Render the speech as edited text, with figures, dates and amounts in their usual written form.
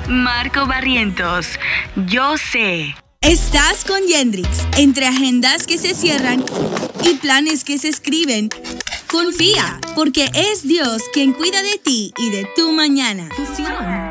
Marco Barrientos, yo sé. Estás con Yendrix. Entre agendas que se cierran y planes que se escriben, confía, porque es Dios quien cuida de ti y de tu mañana. Fusión.